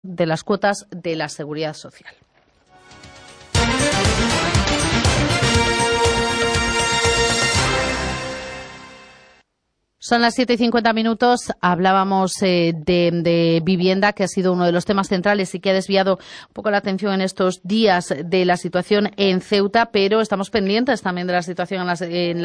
de las cuotas de la Seguridad Social. Son las 7:50. Hablábamos de vivienda, que ha sido uno de los temas centrales y que ha desviado un poco la atención en estos días de la situación en Ceuta, pero estamos pendientes también de la situación en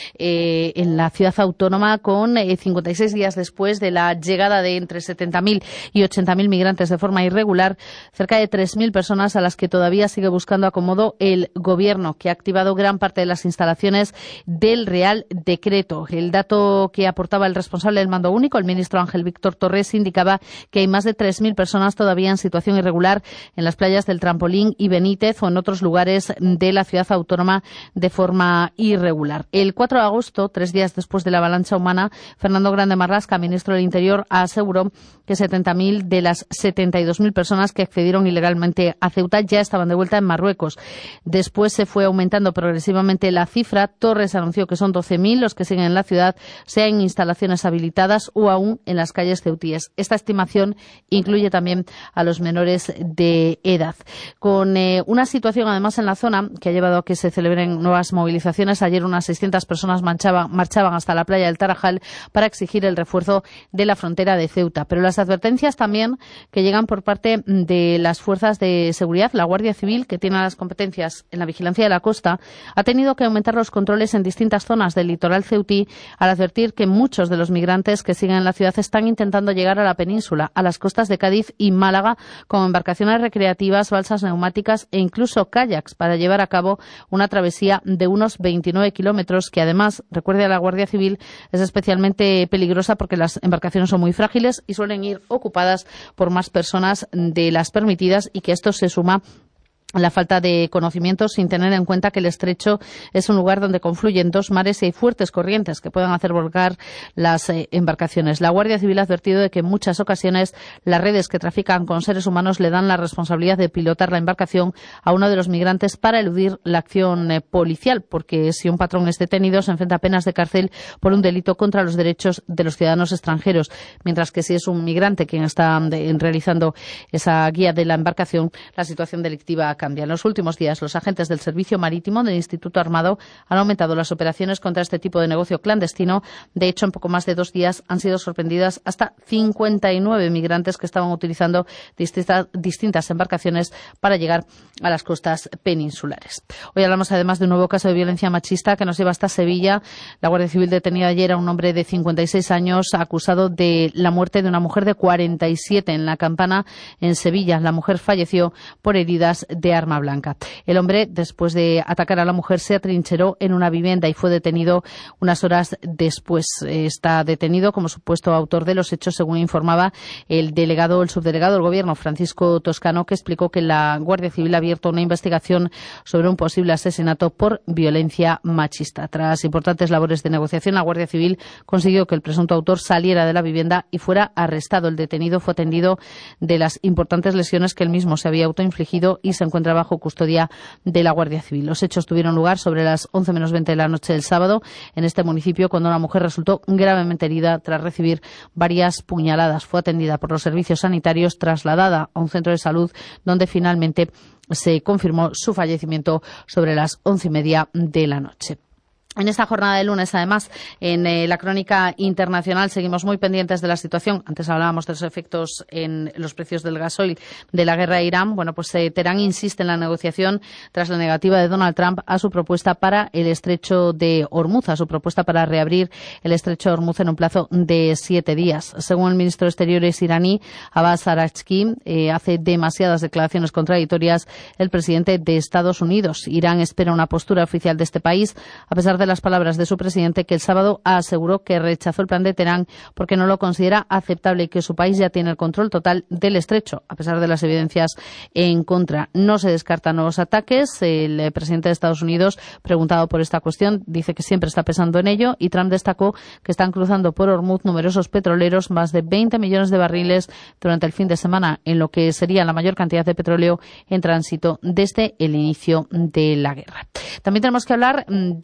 la ciudad autónoma, con 56 días después de la llegada de entre 70.000 y 80.000 migrantes de forma irregular, cerca de 3.000 personas a las que todavía sigue buscando acomodo el Gobierno, que ha activado gran parte de las instalaciones del Real Decreto. El dato que aportaba el responsable del mando único, el ministro Ángel Víctor Torres, indicaba que hay más de 3.000 personas todavía en situación irregular en las playas del Trampolín y Benítez o en otros lugares de la ciudad autónoma de forma irregular. El 4 de agosto, 3 días después de la avalancha humana, Fernando Grande Marlaska, ministro del Interior, aseguró que 70.000 de las 72.000 personas que accedieron ilegalmente a Ceuta ya estaban de vuelta en Marruecos. Después se fue aumentando progresivamente la cifra. Torres anunció que son 12.000 los que siguen en la ciudad, sea en instalaciones habilitadas o aún en las calles ceutíes. Esta estimación incluye también a los menores de edad. Con una situación además en la zona que ha llevado a que se celebren nuevas movilizaciones. Ayer unas 600 personas marchaban hasta la playa del Tarajal para exigir el refuerzo de la frontera de Ceuta. Pero las advertencias también que llegan por parte de las fuerzas de seguridad, la Guardia Civil, que tiene las competencias en la vigilancia de la costa, ha tenido que aumentar los controles en distintas zonas del litoral ceutí al advertir que muchos de los migrantes que siguen en la ciudad están intentando llegar a la península, a las costas de Cádiz y Málaga, con embarcaciones recreativas, balsas neumáticas e incluso kayaks para llevar a cabo una travesía de unos 29 kilómetros, que además, recuerde a la Guardia Civil, es especialmente peligrosa porque las embarcaciones son muy frágiles y suelen ir ocupadas por más personas de las permitidas, y que esto se suma la falta de conocimiento, sin tener en cuenta que el estrecho es un lugar donde confluyen dos mares y hay fuertes corrientes que pueden hacer volcar las embarcaciones. La Guardia Civil ha advertido de que en muchas ocasiones las redes que trafican con seres humanos le dan la responsabilidad de pilotar la embarcación a uno de los migrantes para eludir la acción policial, porque si un patrón es detenido se enfrenta a penas de cárcel por un delito contra los derechos de los ciudadanos extranjeros, mientras que si es un migrante quien está realizando esa guía de la embarcación, la situación delictiva cambia. En los últimos días, los agentes del Servicio Marítimo del Instituto Armado han aumentado las operaciones contra este tipo de negocio clandestino. De hecho, en poco más de 2 días han sido sorprendidas hasta 59 migrantes que estaban utilizando distintas embarcaciones para llegar a las costas peninsulares. Hoy hablamos además de un nuevo caso de violencia machista que nos lleva hasta Sevilla. La Guardia Civil detenía ayer a un hombre de 56 años acusado de la muerte de una mujer de 47 en La Campana, en Sevilla. La mujer falleció por heridas de arma blanca. El hombre, después de atacar a la mujer, se atrincheró en una vivienda y fue detenido unas horas después. Está detenido como supuesto autor de los hechos, según informaba el subdelegado del Gobierno, Francisco Toscano, que explicó que la Guardia Civil ha abierto una investigación sobre un posible asesinato por violencia machista. Tras importantes labores de negociación, la Guardia Civil consiguió que el presunto autor saliera de la vivienda y fuera arrestado. El detenido fue atendido de las importantes lesiones que él mismo se había autoinfligido y se encuentra bajo custodia de la Guardia Civil. Los hechos tuvieron lugar sobre las 11 menos 20 de la noche del sábado en este municipio, cuando una mujer resultó gravemente herida tras recibir varias puñaladas. Fue atendida por los servicios sanitarios, trasladada a un centro de salud donde finalmente se confirmó su fallecimiento sobre las 11:30 de la noche. En esta jornada de lunes, además, en la crónica internacional seguimos muy pendientes de la situación. Antes hablábamos de los efectos en los precios del gasoil de la guerra de Irán. Bueno, pues Teherán insiste en la negociación tras la negativa de Donald Trump a su propuesta para el estrecho de Hormuz, a su propuesta para reabrir el estrecho de Hormuz en un plazo de 7 días. Según el ministro de Exteriores iraní, Abbas Araghchi, hace demasiadas declaraciones contradictorias el presidente de Estados Unidos. Irán espera una postura oficial de este país, a pesar de las palabras de su presidente, que el sábado aseguró que rechazó el plan de Teherán porque no lo considera aceptable y que su país ya tiene el control total del estrecho, a pesar de las evidencias en contra. No se descartan nuevos ataques. El presidente de Estados Unidos, preguntado por esta cuestión, dice que siempre está pensando en ello, y Trump destacó que están cruzando por Hormuz numerosos petroleros, más de 20 millones de barriles durante el fin de semana, en lo que sería la mayor cantidad de petróleo en tránsito desde el inicio de la guerra. También tenemos que hablar de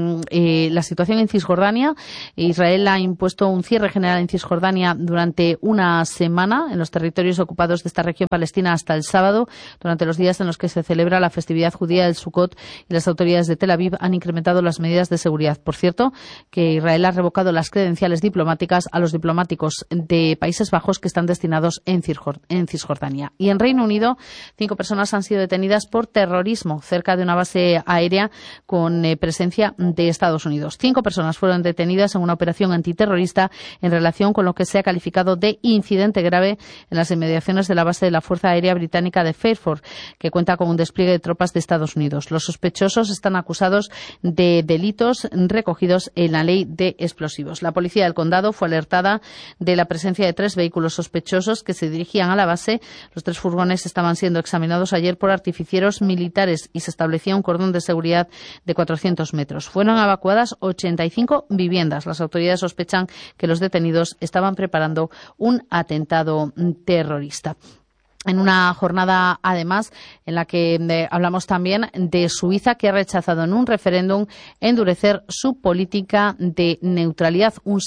la situación en Cisjordania. Israel ha impuesto un cierre general en Cisjordania durante una semana en los territorios ocupados de esta región palestina hasta el sábado, durante los días en los que se celebra la festividad judía del Sukkot, y las autoridades de Tel Aviv han incrementado las medidas de seguridad. Por cierto, que Israel ha revocado las credenciales diplomáticas a los diplomáticos de Países Bajos que están destinados en Cisjordania. Y en Reino Unido, 5 personas han sido detenidas por terrorismo cerca de una base aérea con presencia de Estados Unidos. 5 personas fueron detenidas en una operación antiterrorista en relación con lo que se ha calificado de incidente grave en las inmediaciones de la base de la Fuerza Aérea Británica de Fairford, que cuenta con un despliegue de tropas de Estados Unidos. Los sospechosos están acusados de delitos recogidos en la ley de explosivos. La policía del condado fue alertada de la presencia de 3 vehículos sospechosos que se dirigían a la base. Los 3 furgones estaban siendo examinados ayer por artificieros militares y se establecía un cordón de seguridad de 400 metros. Fueron evacuadas 85 viviendas. Las autoridades sospechan que los detenidos estaban preparando un atentado terrorista. En una jornada, además, en la que hablamos también de Suiza, que ha rechazado en un referéndum endurecer su política de neutralidad. Un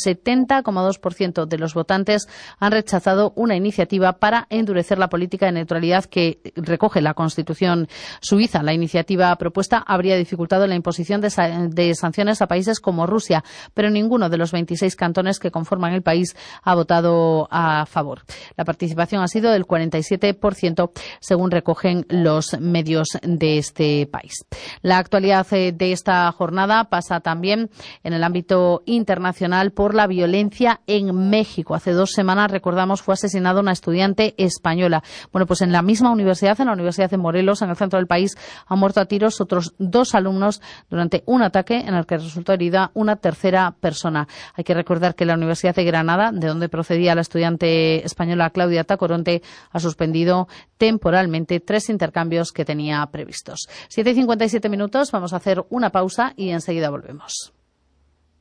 70,2% de los votantes han rechazado una iniciativa para endurecer la política de neutralidad que recoge la Constitución suiza. La iniciativa propuesta habría dificultado la imposición de sanciones a países como Rusia, pero ninguno de los 26 cantones que conforman el país ha votado a favor. La participación ha sido del 47%, según recogen los medios de este país. La actualidad de esta jornada pasa también en el ámbito internacional por la violencia en México. Hace 2 semanas, recordamos, fue asesinada una estudiante española. Bueno, pues en la misma universidad, en la Universidad de Morelos, en el centro del país, han muerto a tiros otros 2 alumnos durante un ataque en el que resultó herida una tercera persona. Hay que recordar que la Universidad de Granada, de donde procedía la estudiante española Claudia Tacoronte, ha suspendido temporalmente 3 intercambios que tenía previstos. 7:57 minutos, vamos a hacer una pausa y enseguida volvemos.